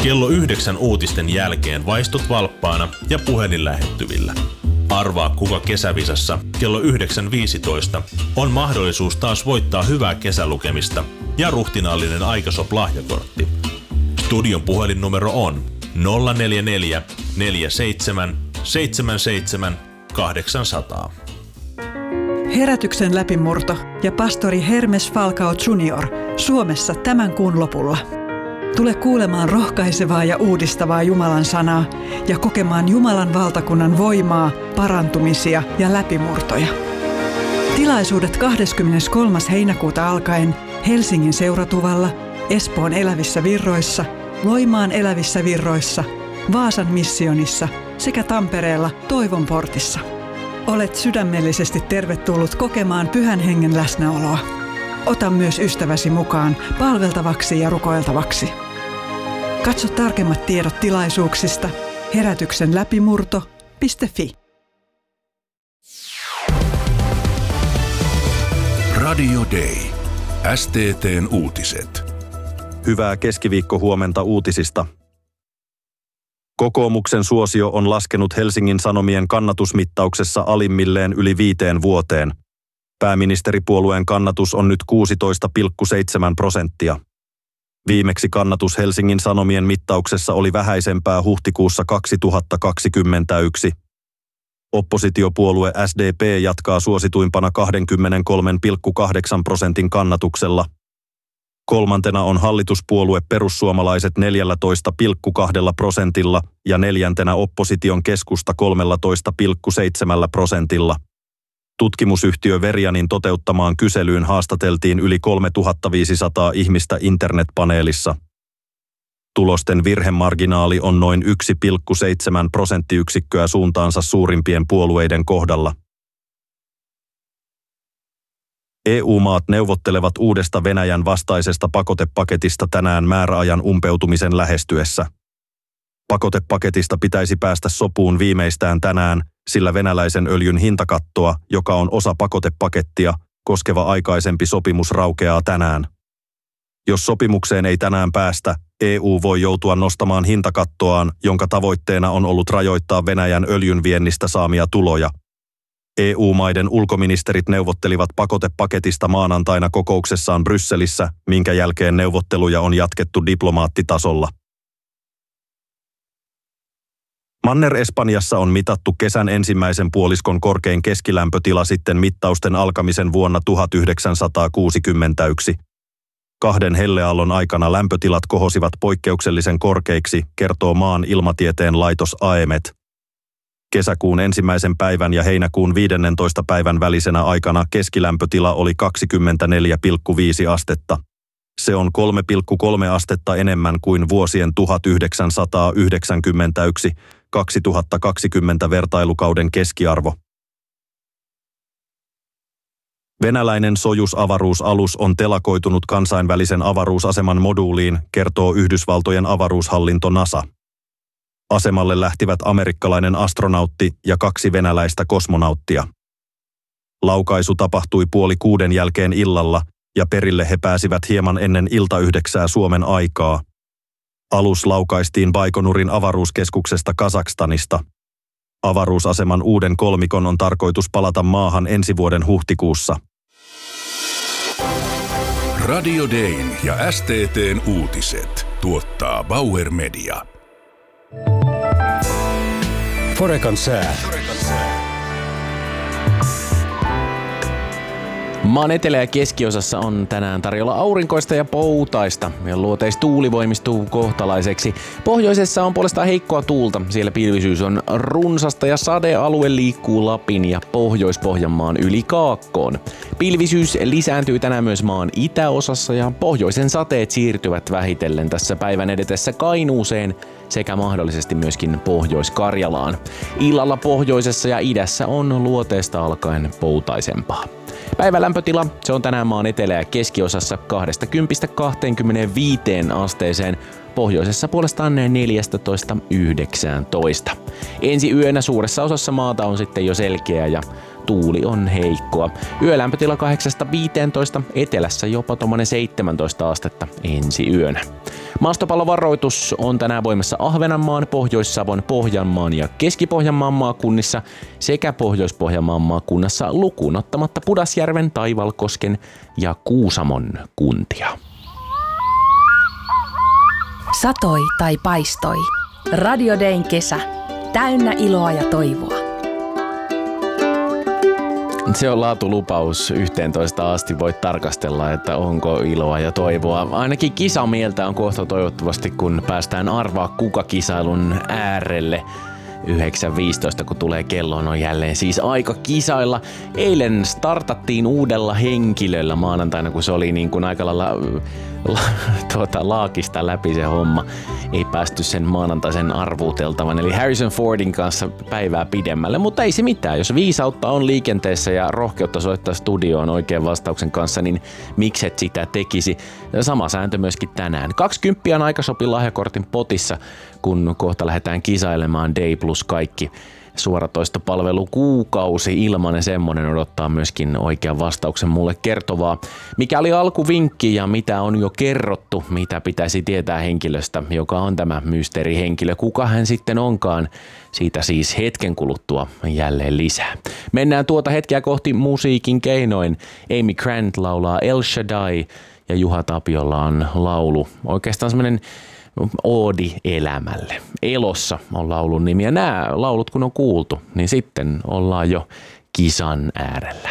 Kello 9 uutisten jälkeen vaistut valppaana ja puhelin lähettyvillä. Arvaa kuka kesävisassa kello 9.15 on mahdollisuus taas voittaa hyvää kesälukemista ja ruhtinaallinen Aikasop-lahjakortti. Studion puhelinnumero on 044 47 77 800. Herätyksen läpimurto ja pastori Hermes Falcao Jr. Suomessa tämän kuun lopulla. Tule kuulemaan rohkaisevaa ja uudistavaa Jumalan sanaa ja kokemaan Jumalan valtakunnan voimaa, parantumisia ja läpimurtoja. Tilaisuudet 23. heinäkuuta alkaen Helsingin Seuratuvalla, Espoon Elävissä Virroissa, Loimaan Elävissä Virroissa, Vaasan missionissa sekä Tampereella Toivon portissa. Olet sydämellisesti tervetullut kokemaan Pyhän Hengen läsnäoloa. Ota myös ystäväsi mukaan palveltavaksi ja rukoiltavaksi. Katso tarkemmat tiedot tilaisuuksista herätyksenläpimurto.fi. Radio Day. STT:n uutiset. Hyvää keskiviikkohuomenta uutisista. Kokoomuksen suosio on laskenut Helsingin Sanomien kannatusmittauksessa alimmilleen yli 5 vuoteen. Pääministeripuolueen kannatus on nyt 16,7%. Viimeksi kannatus Helsingin Sanomien mittauksessa oli vähäisempää huhtikuussa 2021. Oppositiopuolue SDP jatkaa suosituimpana 23,8% kannatuksella. Kolmantena on hallituspuolue Perussuomalaiset 14,2% ja neljäntenä opposition Keskusta 13,7%. Tutkimusyhtiö Verianin toteuttamaan kyselyyn haastateltiin yli 3500 ihmistä internetpaneelissa. Tulosten virhemarginaali on noin 1,7 prosenttiyksikköä suuntaansa suurimpien puolueiden kohdalla. EU-maat neuvottelevat uudesta Venäjän vastaisesta pakotepaketista tänään määräajan umpeutumisen lähestyessä. Pakotepaketista pitäisi päästä sopuun viimeistään tänään, sillä venäläisen öljyn hintakattoa, joka on osa pakotepakettia, koskeva aikaisempi sopimus raukeaa tänään. Jos sopimukseen ei tänään päästä, EU voi joutua nostamaan hintakattoaan, jonka tavoitteena on ollut rajoittaa Venäjän öljyn viennistä saamia tuloja. EU-maiden ulkoministerit neuvottelivat pakotepaketista maanantaina kokouksessaan Brysselissä, minkä jälkeen neuvotteluja on jatkettu diplomaattitasolla. Manner-Espanjassa on mitattu kesän ensimmäisen puoliskon korkein keskilämpötila sitten mittausten alkamisen vuonna 1961. 2 helleaallon aikana lämpötilat kohosivat poikkeuksellisen korkeiksi, kertoo maan ilmatieteen laitos AEMET. Kesäkuun 1. päivän ja heinäkuun 15. päivän välisenä aikana keskilämpötila oli 24,5 astetta. Se on 3,3 astetta enemmän kuin vuosien 1991-2020 vertailukauden keskiarvo. Venäläinen Sojus-avaruusalus on telakoitunut kansainvälisen avaruusaseman moduuliin, kertoo Yhdysvaltojen avaruushallinto NASA. Asemalle lähtivät amerikkalainen astronautti ja 2 venäläistä kosmonauttia. Laukaisu tapahtui 5:30 jälkeen illalla ja perille he pääsivät hieman ennen ilta 9 Suomen aikaa. Alus laukaistiin Baikonurin avaruuskeskuksesta Kazakstanista. Avaruusaseman uuden kolmikon on tarkoitus palata maahan ensi vuoden huhtikuussa. Radio Dayn ja STT:n uutiset tuottaa Bauer Media. Forecan sää. Maan etelä- ja keskiosassa on tänään tarjolla aurinkoista ja poutaista ja luoteistuuli voimistuu kohtalaiseksi. Pohjoisessa on puolestaan heikkoa tuulta, siellä pilvisyys on runsasta ja sadealue liikkuu Lapin ja Pohjois-Pohjanmaan yli Kaakkoon. Pilvisyys lisääntyy tänään myös maan itäosassa ja pohjoisen sateet siirtyvät vähitellen tässä päivän edetessä Kainuuseen sekä mahdollisesti myöskin Pohjois-Karjalaan. Illalla pohjoisessa ja idässä on luoteesta alkaen poutaisempaa. Päivän lämpötila, se on tänään maan etelä- ja keskiosassa 20–25 asteeseen, pohjoisessa puolestaan 14–19. Ensi yönä suuressa osassa maata on sitten jo selkeä ja tuuli on heikkoa. Yölämpötila 8–15, etelässä jopa 17 astetta ensi yönä. Maastopallovaroitus on tänään voimassa Ahvenanmaan, Pohjois-Savon, Pohjanmaan ja Keski-Pohjanmaan maakunnissa sekä Pohjois-Pohjanmaan maakunnassa lukuun ottamatta Pudasjärven, Taivalkosken ja Kuusamon kuntia. Satoi tai paistoi. Radio Dayn kesä. Täynnä iloa ja toivoa. Se on laatulupaus 11 asti. Voit tarkastella, että onko iloa ja toivoa. Ainakin kisamieltä on kohta toivottavasti, kun päästään arvaa kuka kisailun äärelle. 9.15, kun tulee kelloon, on jälleen siis aika kisailla. Eilen startattiin uudella henkilöllä maanantaina, kun se oli niin kuin aika lailla laakista läpi se homma. Ei päästy sen maanantaisen arvuuteltavan, eli Harrison Fordin kanssa päivää pidemmälle, mutta ei se mitään. Jos viisautta on liikenteessä ja rohkeutta soittaa studioon oikean vastauksen kanssa, niin mikset sitä tekisi. Sama sääntö myöskin tänään. 20 on aikasopi lahjakortin potissa, kun kohta lähdetään kisailemaan Day plus kaikki. Suoratoistopalvelu kuukausi ilmanen semmonen odottaa myöskin oikean vastauksen mulle kertovaa. Mikä oli alkuvinkki ja mitä on jo kerrottu, mitä pitäisi tietää henkilöstä, joka on tämä mysteerihenkilö. Kuka hän sitten onkaan? Siitä siis hetken kuluttua jälleen lisää. Mennään tuota hetkeä kohti musiikin keinoin. Amy Grant laulaa El Shaddai ja Juha Tapiolla on laulu. Oikeastaan semmoinen oodi elämälle. Elossa on laulun nimi ja nämä laulut kun on kuultu, niin sitten ollaan jo kisan äärellä.